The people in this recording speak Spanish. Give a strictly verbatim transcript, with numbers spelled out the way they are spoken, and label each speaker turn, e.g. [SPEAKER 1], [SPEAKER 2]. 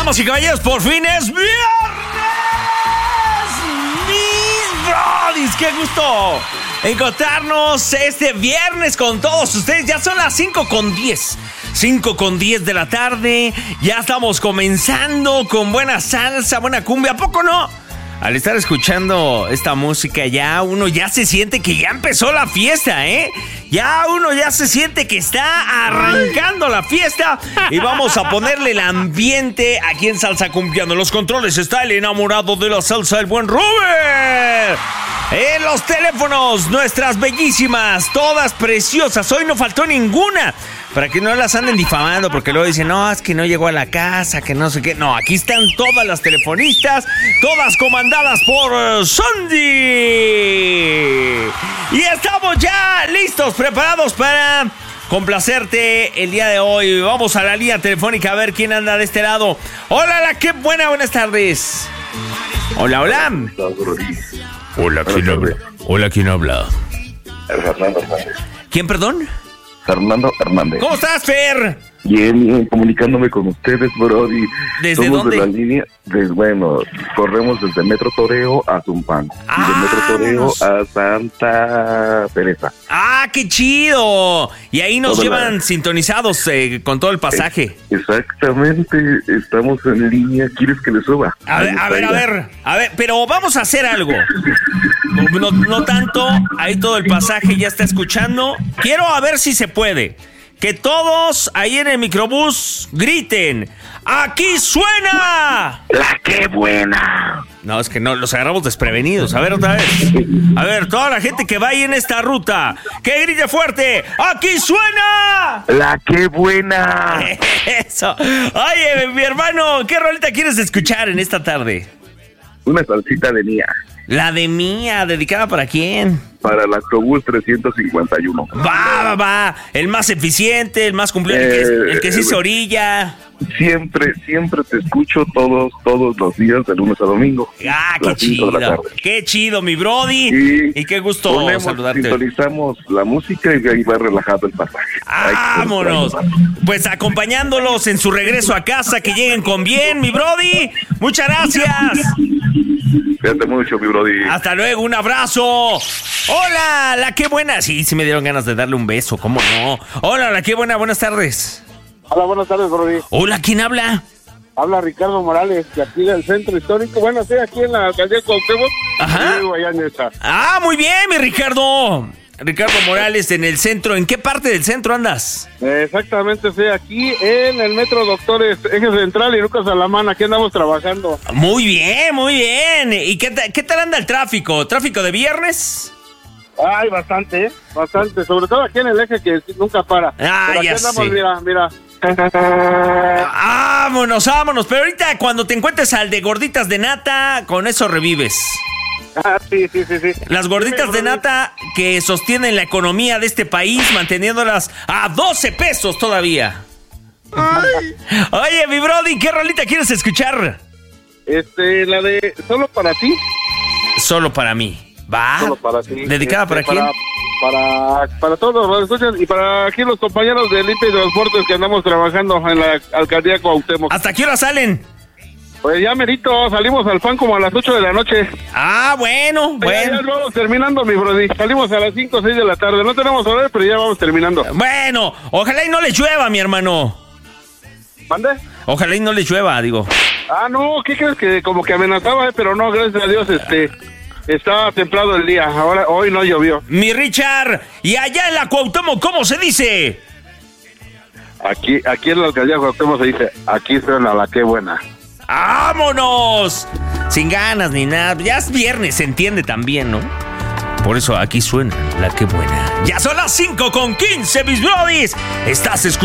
[SPEAKER 1] Damas y caballeros, por fin es viernes. Mis brodis, qué gusto encontrarnos este viernes con todos ustedes. Ya son las cinco con diez. cinco con diez de la tarde. Ya estamos comenzando con buena salsa, buena cumbia. ¿A poco no? Al estar escuchando esta música ya uno ya se siente que ya empezó la fiesta, ¿eh? Ya uno ya se siente que está arrancando la fiesta. Y vamos a ponerle el ambiente aquí en Salsa Cumbiando. En los controles está el enamorado de la salsa, el buen Robert. En los teléfonos, nuestras bellísimas, todas preciosas. Hoy no faltó ninguna. Para que no las anden difamando, porque luego dicen, no, es que no llegó a la casa, que no sé qué. No, aquí están todas las telefonistas, todas comandadas por uh, Sandy. Y estamos ya listos, preparados para complacerte el día de hoy. Vamos a la línea telefónica a ver quién anda de este lado. Hola, la qué buena, buenas tardes. Hola, hola. Hola, ¿quién habla? Hola, ¿quién habla?
[SPEAKER 2] Fernando Hernández.
[SPEAKER 1] ¿Quién, perdón?
[SPEAKER 2] Fernando Hernández.
[SPEAKER 1] ¿Cómo estás, Fer?
[SPEAKER 2] Bien, bien, comunicándome con ustedes, Brody.
[SPEAKER 1] ¿Desde
[SPEAKER 2] Somos
[SPEAKER 1] dónde?
[SPEAKER 2] de la línea, de, bueno, corremos desde Metro Toreo a Zumpango.
[SPEAKER 1] Ah,
[SPEAKER 2] y de Metro Toreo
[SPEAKER 1] vámonos.
[SPEAKER 2] a Santa Teresa.
[SPEAKER 1] ¡Ah, qué chido! Y ahí nos
[SPEAKER 2] Toda
[SPEAKER 1] llevan
[SPEAKER 2] la-
[SPEAKER 1] sintonizados eh, con todo el pasaje.
[SPEAKER 2] Exactamente, estamos en línea. ¿Quieres que le suba?
[SPEAKER 1] A ver, a ver, a ver, a ver, pero vamos a hacer algo. No, no, no tanto, ahí todo el pasaje ya está escuchando. Quiero a ver si se puede. Que todos ahí en el microbús griten. ¡Aquí suena!
[SPEAKER 2] ¡La qué buena!
[SPEAKER 1] No, es que no, los agarramos desprevenidos. A ver, otra vez. A ver, toda la gente que va ahí en esta ruta, que grite fuerte. ¡Aquí suena!
[SPEAKER 2] ¡La qué buena!
[SPEAKER 1] Eso. Oye, mi hermano, ¿qué rolita quieres escuchar en esta tarde?
[SPEAKER 2] Una salsita de mía
[SPEAKER 1] La de Mía, ¿dedicada para quién?
[SPEAKER 2] para el autobús trescientos cincuenta y uno.
[SPEAKER 1] Va, va, va. El más eficiente, el más cumplido, el que, el que sí se orilla.
[SPEAKER 2] Siempre, siempre te escucho todos, todos los días, de lunes a domingo.
[SPEAKER 1] Ah, qué
[SPEAKER 2] las cinco de la
[SPEAKER 1] chido.
[SPEAKER 2] tarde.
[SPEAKER 1] Qué chido, mi brody. Y qué gusto
[SPEAKER 2] ponemos,
[SPEAKER 1] saludarte.
[SPEAKER 2] Sintonizamos la música y ahí va relajado el pasaje.
[SPEAKER 1] ¡Vámonos! Pues acompañándolos en su regreso a casa, que lleguen con bien, mi brody. Muchas gracias.
[SPEAKER 2] Cuídate mucho, mi brody.
[SPEAKER 1] Hasta luego, un abrazo. Hola, la qué buena. Sí, sí me dieron ganas de darle un beso, ¿cómo no? Hola, la qué buena, buenas tardes.
[SPEAKER 3] Hola, buenas tardes, Brody.
[SPEAKER 1] Hola, ¿quién habla?
[SPEAKER 3] Habla Ricardo Morales, de aquí del Centro Histórico. Bueno, estoy aquí en la alcaldía de Cuauhtémoc.
[SPEAKER 1] Ajá.
[SPEAKER 3] Y vivo allá en esta.
[SPEAKER 1] Ah, muy bien, mi Ricardo. Ricardo Morales en el centro. ¿En qué parte del centro andas?
[SPEAKER 3] Eh, Exactamente, estoy aquí en el Metro Doctores, Eje Central y Lucas Alamán. Aquí andamos trabajando.
[SPEAKER 1] Muy bien, muy bien. ¿Y qué, ta- qué tal anda el tráfico? ¿Tráfico de viernes?
[SPEAKER 3] Ay, bastante, ¿eh? Bastante. Sobre todo aquí en el eje que nunca para.
[SPEAKER 1] Ah,
[SPEAKER 3] Pero aquí
[SPEAKER 1] ya
[SPEAKER 3] andamos,
[SPEAKER 1] sé.
[SPEAKER 3] mira, mira.
[SPEAKER 1] Vámonos, vámonos. Pero ahorita cuando te encuentres al de gorditas de nata, con eso revives.
[SPEAKER 3] Ah, sí, sí, sí, sí.
[SPEAKER 1] Las gorditas de nata que sostienen la economía de este país, manteniéndolas a doce pesos todavía. Oye, mi brody, ¿qué rolita quieres escuchar?
[SPEAKER 3] Este, la de Solo para ti.
[SPEAKER 1] Solo para mí. ¿Va?
[SPEAKER 3] Solo para ti.
[SPEAKER 1] ¿Dedicada
[SPEAKER 3] Este,
[SPEAKER 1] para quién?
[SPEAKER 3] Para, para todos los escuchas y para aquí los compañeros de Limpia y Transportes que andamos trabajando en la alcaldía de Cuauhtémoc.
[SPEAKER 1] ¿Hasta qué hora salen?
[SPEAKER 3] Pues ya merito, salimos al pan como a las ocho de la noche.
[SPEAKER 1] Ah, bueno,
[SPEAKER 3] Ya,
[SPEAKER 1] bueno.
[SPEAKER 3] ya vamos terminando, mi brody. Salimos a las cinco o seis de la tarde. No tenemos horario, pero ya vamos terminando.
[SPEAKER 1] Bueno, ojalá y no le llueva, mi hermano.
[SPEAKER 3] ¿Mande?
[SPEAKER 1] Ojalá y no le llueva, digo.
[SPEAKER 3] Ah, no, ¿qué crees? Que como que amenazaba, eh? Pero no, gracias a Dios, este... Estaba templado el día. Ahora, hoy no llovió.
[SPEAKER 1] Mi Richard, y allá en la Cuauhtémoc, ¿cómo se dice?
[SPEAKER 3] Aquí, aquí en la alcaldía de Cuauhtémoc se dice, aquí suena la que buena.
[SPEAKER 1] ¡Vámonos! Sin ganas ni nada. Ya es viernes, se entiende también, ¿no? Por eso aquí suena la que buena. Ya son las cinco con quince, mis brodies. Estás escuchando